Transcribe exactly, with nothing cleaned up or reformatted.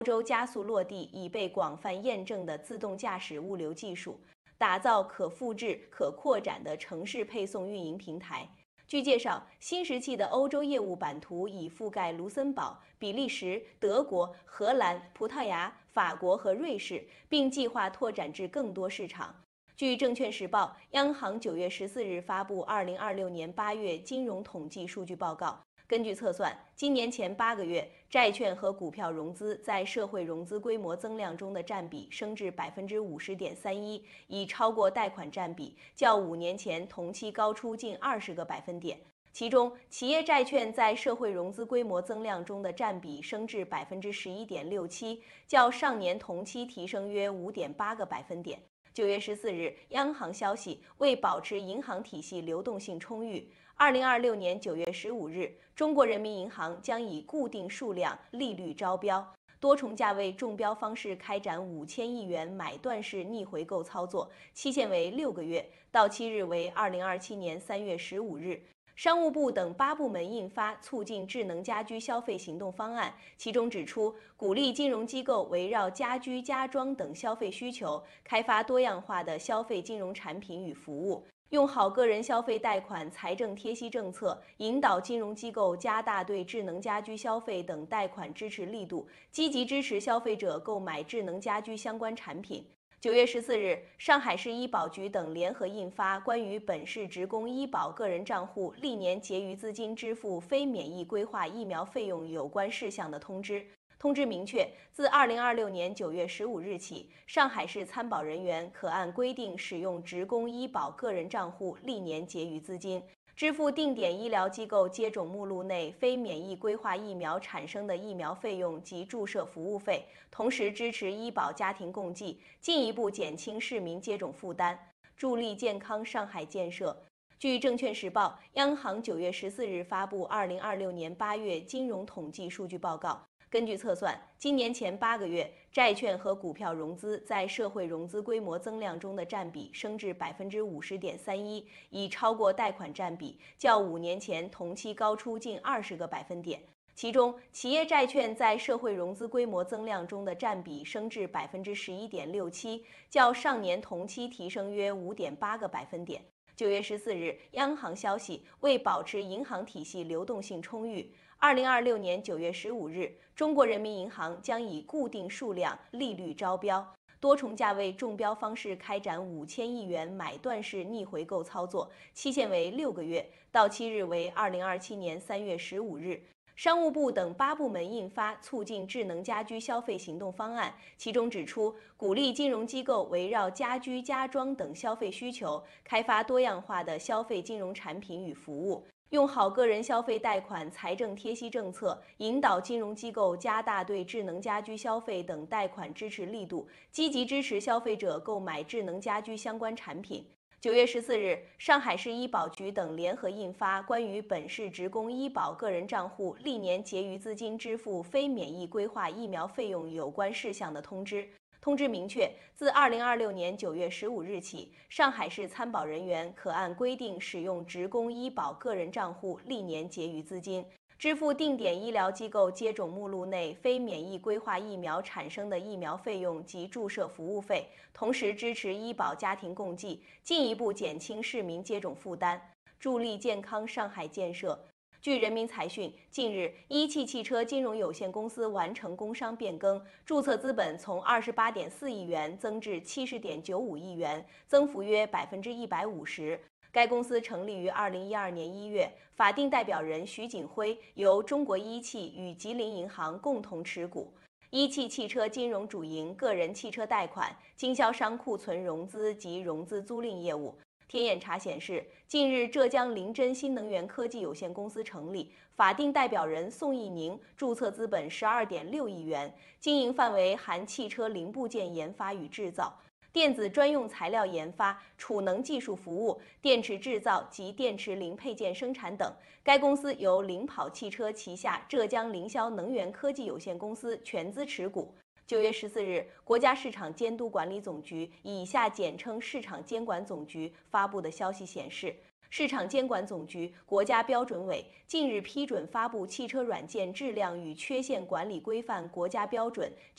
欧洲加速落地已被广泛验证的自动驾驶物流技术，打造可复制、可扩展的城市配送运营平台。据介绍，新时期的欧洲业务版图已覆盖卢森堡、比利时、德国、荷兰、葡萄牙、法国和瑞士，并计划拓展至更多市场。据证券时报，央行九月十四日发布二零二六年八月金融统计数据报告。根据测算，今年前八个月，债券和股票融资在社会融资规模增量中的占比升至百分之五十点三一，已超过贷款占比，较五年前同期高出近二十个百分点。其中，企业债券在社会融资规模增量中的占比升至百分之十一点六七，较上年同期提升约五点八个百分点。九月十四日，央行消息，为保持银行体系流动性充裕，二零二六年九月十五日，中国人民银行将以固定数量、利率招标、多重价位中标方式开展五千亿元买断式逆回购操作，期限为六个月，到期日为二零二七年三月十五日。商务部等八部门印发促进智能家居消费行动方案，其中指出，鼓励金融机构围绕家居、家装等消费需求，开发多样化的消费金融产品与服务，用好个人消费贷款财政贴息政策，引导金融机构加大对智能家居消费等贷款支持力度，积极支持消费者购买智能家居相关产品。九月十四日，上海市医保局等联合印发关于本市职工医保个人账户历年结余资金支付非免疫规划疫苗费用有关事项的通知。通知明确，自二零二六年九月十五日起，上海市参保人员可按规定使用职工医保个人账户历年结余资金，支付定点医疗机构接种目录内非免疫规划疫苗产生的疫苗费用及注射服务费，同时支持医保家庭共济，进一步减轻市民接种负担，助力健康上海建设。据证券时报，央行九月十四日发布二零二六年八月金融统计数据报告。根据测算，今年前八个月，债券和股票融资在社会融资规模增量中的占比升至百分之五十点三一，已超过贷款占比，较五年前同期高出近二十个百分点。其中，企业债券在社会融资规模增量中的占比升至百分之十一点六七，较上年同期提升约五点八个百分点。九月十四日，央行消息，为保持银行体系流动性充裕，二零二六年九月十五日，中国人民银行将以固定数量、利率招标、多重价位中标方式开展五千亿元买断式逆回购操作，期限为六个月，到期日为二零二七年三月十五日。商务部等八部门印发促进智能家居消费行动方案，其中指出，鼓励金融机构围绕家居、家装等消费需求，开发多样化的消费金融产品与服务，用好个人消费贷款财政贴息政策，引导金融机构加大对智能家居消费等贷款支持力度，积极支持消费者购买智能家居相关产品。九月十四日，上海市医保局等联合印发关于本市职工医保个人账户历年结余资金支付非免疫规划疫苗费用有关事项的通知。通知明确，自二零二六年九月十五日起，上海市参保人员可按规定使用职工医保个人账户历年结余资金，支付定点医疗机构接种目录内非免疫规划疫苗产生的疫苗费用及注射服务费，同时支持医保家庭共济，进一步减轻市民接种负担，助力健康上海建设。据人民财讯，近日，一汽汽车金融有限公司完成工商变更，注册资本从二十八点四亿元增至七十点九五亿元，增幅约百分之一百五十。该公司成立于二零一二年一月，法定代表人徐景辉由中国一汽与吉林银行共同持股。一汽汽车金融主营个人汽车贷款、经销商库存融资及融资租赁业务。天眼查显示，近日浙江临臻新能源科技有限公司成立，法定代表人宋义宁，注册资本十二点六亿元，经营范围含汽车零部件研发与制造、电子专用材料研发、储能技术服务、电池制造及电池零配件生产等。该公司由领跑汽车旗下浙江凌霄能源科技有限公司全资持股。九月十四日，国家市场监督管理总局（以下简称市场监管总局）发布的消息显示， 市场监管总局、国家标准委近日批准发布《汽车软件质量与缺陷管理规范》国家标准